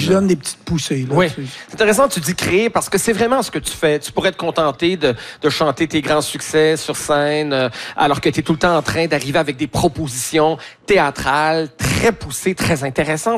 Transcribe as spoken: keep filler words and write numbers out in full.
je donne des petites poussées. Là, oui. tu sais. C'est intéressant, tu dis créer, parce que c'est vraiment ce que tu fais. Tu pourrais te contenter de, de chanter tes grands succès sur scène, euh, alors que tu es tout le temps en train d'arriver avec des propositions théâtrales très poussées, très intéressantes.